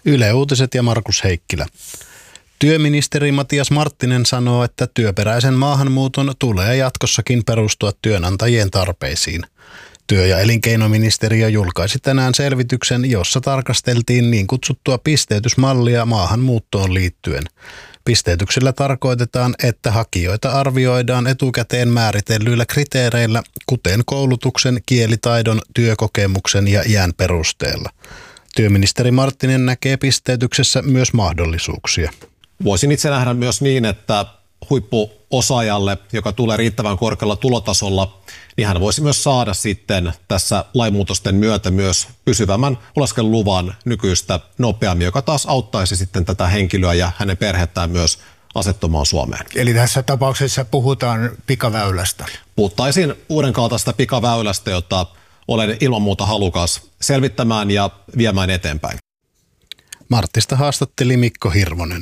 Yle Uutiset ja Markus Heikkilä. Työministeri Matias Marttinen sanoo, että työperäisen maahanmuuton tulee jatkossakin perustua työnantajien tarpeisiin. Työ- ja elinkeinoministeriö julkaisi tänään selvityksen, jossa tarkasteltiin niin kutsuttua pisteytysmallia maahanmuuttoon liittyen. Pisteytyksellä tarkoitetaan, että hakijoita arvioidaan etukäteen määritellyillä kriteereillä, kuten koulutuksen, kielitaidon, työkokemuksen ja iän perusteella. Työministeri Marttinen näkee pisteytyksessä myös mahdollisuuksia. Voisin itse nähdä myös niin, että huippuosaajalle, joka tulee riittävän korkealla tulotasolla, niin hän voisi myös saada sitten tässä lainmuutosten myötä myös pysyvämmän oleskeluluvan nykyistä nopeammin, joka taas auttaisi sitten tätä henkilöä ja hänen perhettään myös asettumaan Suomeen. Eli tässä tapauksessa puhutaan pikaväylästä. Puhuttaisiin uuden kaltaista pikaväylästä, jota olen ilman muuta halukas selvittämään ja viemään eteenpäin. Marttista haastatteli Mikko Hirvonen.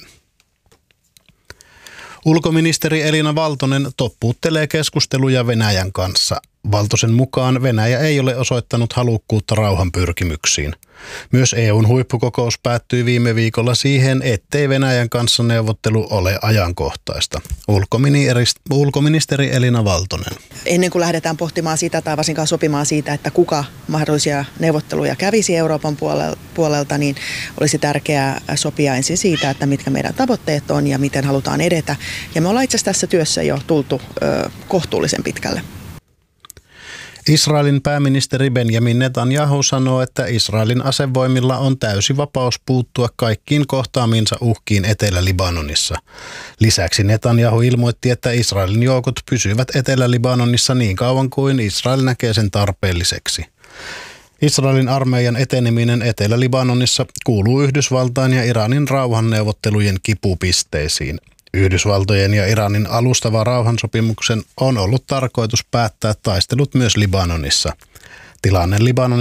Ulkoministeri Elina Valtonen toppuuttelee keskusteluja Venäjän kanssa. Valtosen mukaan Venäjä ei ole osoittanut halukkuutta rauhanpyrkimyksiin. Myös EU:n huippukokous päättyi viime viikolla siihen, ettei Venäjän kanssa neuvottelu ole ajankohtaista. Ulkoministeri Elina Valtonen. Ennen kuin lähdetään pohtimaan sitä tai varsinkaan sopimaan siitä, että kuka mahdollisia neuvotteluja kävisi Euroopan puolelta, niin olisi tärkeää sopia ensin siitä, että mitkä meidän tavoitteet on ja miten halutaan edetä. Ja me ollaan itse asiassa tässä työssä jo tultu kohtuullisen pitkälle. Israelin pääministeri Benjamin Netanyahu sanoo, että Israelin asevoimilla on täysi vapaus puuttua kaikkiin kohtaamiinsa uhkiin Etelä-Libanonissa. Lisäksi Netanyahu ilmoitti, että Israelin joukot pysyvät Etelä-Libanonissa niin kauan kuin Israel näkee sen tarpeelliseksi. Israelin armeijan eteneminen Etelä-Libanonissa kuuluu Yhdysvaltain ja Iranin rauhanneuvottelujen kipupisteisiin. Yhdysvaltojen ja Iranin alustava rauhansopimuksen on ollut tarkoitus päättää taistelut myös Libanonissa. Tilanne Libanonissa